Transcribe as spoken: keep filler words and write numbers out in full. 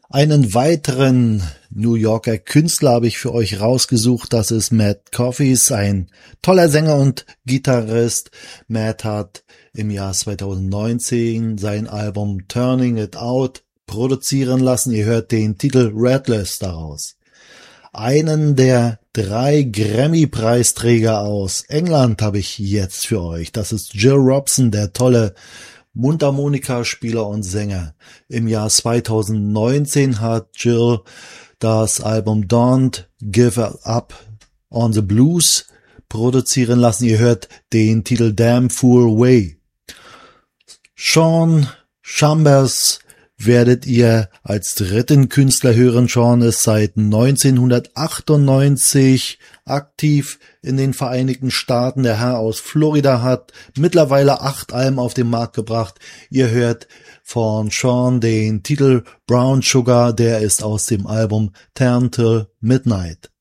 Einen weiteren New Yorker Künstler habe ich für euch rausgesucht. Das ist Matt Coffees, ein toller Sänger und Gitarrist. Matt hat im Jahr zweitausendneunzehn sein Album Turning It Out produzieren lassen. Ihr hört den Titel Redless daraus. Einen der drei Grammy-Preisträger aus England habe ich jetzt für euch. Das ist Jill Robson, der tolle Mundharmonikaspieler und Sänger. Im Jahr zweitausendneunzehn hat Jill das Album Don't Give Up on the Blues produzieren lassen. Ihr hört den Titel Damn Fool Way. Sean Chambers werdet ihr als dritten Künstler hören. Sean ist seit neunzehnhundertachtundneunzig aktiv in den Vereinigten Staaten. Der Herr aus Florida hat mittlerweile acht Alben auf den Markt gebracht. Ihr hört von Sean den Titel Brown Sugar, der ist aus dem Album Turn Till Midnight.